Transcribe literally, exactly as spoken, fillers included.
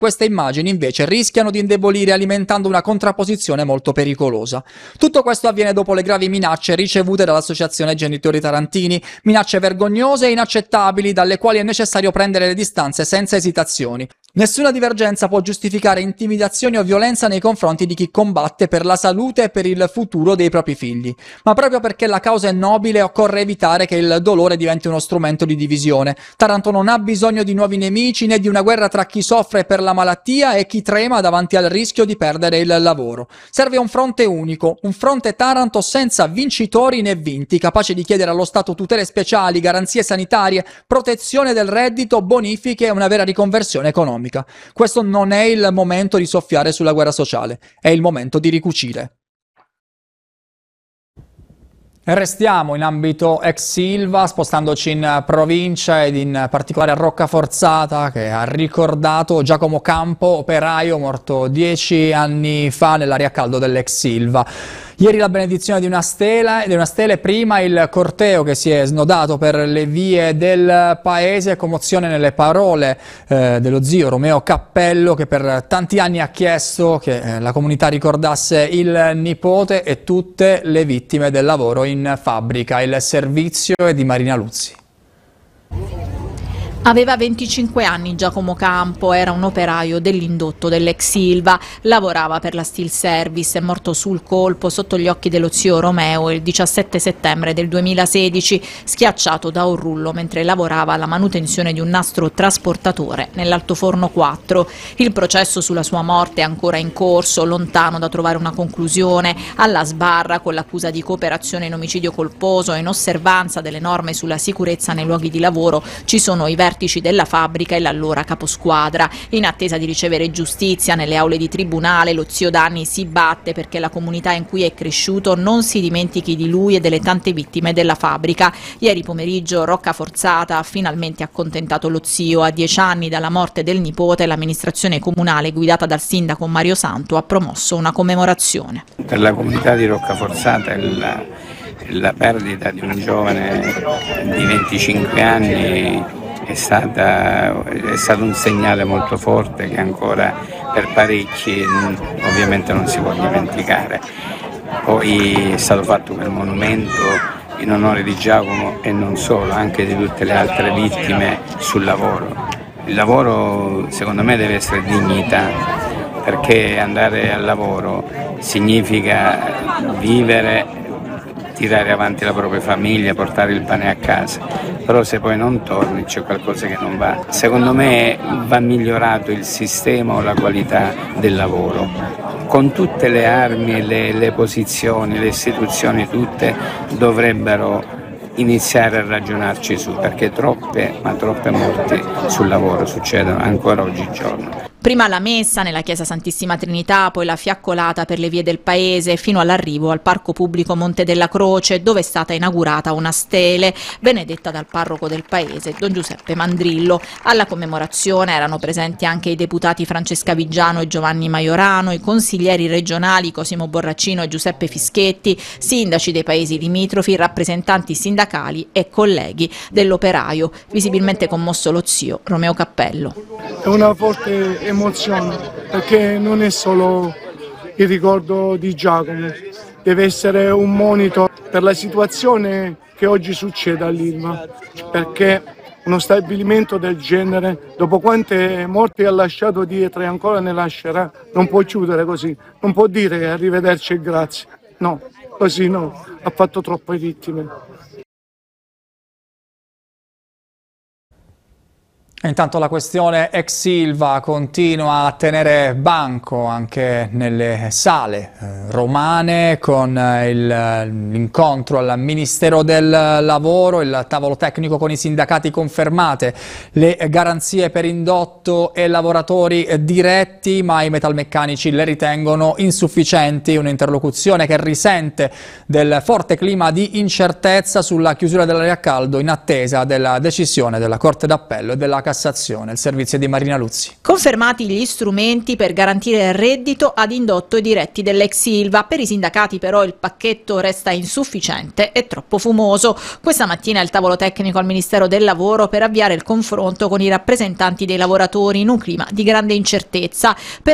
Queste immagini invece rischiano di indebolire alimentando una contrapposizione molto pericolosa. Tutto questo avviene dopo le gravi minacce ricevute dall'Associazione Genitori Tarantini, minacce vergognose e inaccettabili dalle quali è necessario prendere le distanze senza esitazioni. Nessuna divergenza può giustificare intimidazioni o violenza nei confronti di chi combatte per la salute e per il futuro dei propri figli. Ma proprio perché la causa è nobile occorre evitare che il dolore diventi uno strumento di divisione. Taranto non ha bisogno di nuovi nemici né di una guerra tra chi soffre per la malattia e chi trema davanti al rischio di perdere il lavoro. Serve un fronte unico, un fronte Taranto senza vincitori né vinti, capace di chiedere allo Stato tutele speciali, garanzie sanitarie, protezione del reddito, bonifiche e una vera riconversione economica. Questo non è il momento di soffiare sulla guerra sociale, è il momento di ricucire. E restiamo in ambito ex Silva, spostandoci in provincia ed in particolare a Roccaforzata, che ha ricordato Giacomo Campo, operaio morto dieci anni fa nell'area caldo dell'ex Silva. Ieri la benedizione di una stela, di una stele, prima il corteo che si è snodato per le vie del paese, commozione nelle parole eh, dello zio Romeo Cappello, che per tanti anni ha chiesto che eh, la comunità ricordasse il nipote e tutte le vittime del lavoro in fabbrica. Il servizio è di Marina Luzzi. Aveva venticinque anni Giacomo Campo, era un operaio dell'indotto dell'ex Silva, lavorava per la Steel Service, è morto sul colpo sotto gli occhi dello zio Romeo il diciassette settembre del duemilasedici, schiacciato da un rullo mentre lavorava alla manutenzione di un nastro trasportatore nell'altoforno quattro. Il processo sulla sua morte è ancora in corso, lontano da trovare una conclusione, alla sbarra con l'accusa di cooperazione in omicidio colposo e in osservanza delle norme sulla sicurezza nei luoghi di lavoro. Ci sono i vertici della fabbrica e l'allora caposquadra. In attesa di ricevere giustizia nelle aule di tribunale, lo zio Danni si batte perché la comunità in cui è cresciuto non si dimentichi di lui e delle tante vittime della fabbrica. Ieri pomeriggio Roccaforzata ha finalmente accontentato lo zio. A dieci anni dalla morte del nipote, l'amministrazione comunale guidata dal sindaco Mario Santo ha promosso una commemorazione. Per la comunità di Roccaforzata la, la perdita di un giovane di venticinque anni È, stata, è stato un segnale molto forte che ancora per parecchi ovviamente non si può dimenticare. Poi è stato fatto quel monumento in onore di Giacomo e non solo, anche di tutte le altre vittime sul lavoro. Il lavoro secondo me deve essere dignità, perché andare al lavoro significa vivere, tirare avanti la propria famiglia, portare il pane a casa, però se poi non torni c'è qualcosa che non va. Secondo me va migliorato il sistema o la qualità del lavoro, con tutte le armi, le, le posizioni, le istituzioni tutte dovrebbero iniziare a ragionarci su, perché troppe, ma troppe morti sul lavoro succedono ancora oggigiorno. Prima la messa nella chiesa Santissima Trinità, poi la fiaccolata per le vie del paese fino all'arrivo al Parco Pubblico Monte della Croce, dove è stata inaugurata una stele benedetta dal parroco del paese, Don Giuseppe Mandrillo. Alla commemorazione erano presenti anche i deputati Francesca Vigiano e Giovanni Maiorano, i consiglieri regionali Cosimo Borraccino e Giuseppe Fischetti, sindaci dei paesi limitrofi, rappresentanti sindacali e colleghi dell'operaio. Visibilmente commosso lo zio Romeo Cappello. È una forte emozione, perché non è solo il ricordo di Giacomo, deve essere un monito per la situazione che oggi succede all'Ilva, perché uno stabilimento del genere, dopo quante morti ha lasciato dietro e ancora ne lascerà, non può chiudere così, non può dire arrivederci e grazie, no, così no, ha fatto troppe vittime. Intanto la questione ex Silva continua a tenere banco anche nelle sale eh, romane, con l'incontro al Ministero del Lavoro, il tavolo tecnico con i sindacati confermate, le garanzie per indotto e lavoratori diretti, ma i metalmeccanici le ritengono insufficienti, un'interlocuzione che risente del forte clima di incertezza sulla chiusura dell'area a caldo in attesa della decisione della Corte d'Appello e della Cassazione. Cassazione. Il servizio di Marina Luzzi. Confermati gli strumenti per garantire il reddito ad indotto ai diretti dell'ex Ilva. Per i sindacati però il pacchetto resta insufficiente e troppo fumoso. Questa mattina il tavolo tecnico al Ministero del Lavoro per avviare il confronto con i rappresentanti dei lavoratori in un clima di grande incertezza. Per